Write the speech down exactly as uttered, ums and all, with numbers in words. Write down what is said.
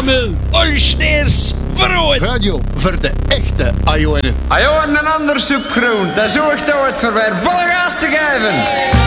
Jamel, Olsneers, Verrooid. Radio voor de echte Ajoenen. Ajo en een ander zoekgroen, dat zorgt dat het voor weer volle gas te geven.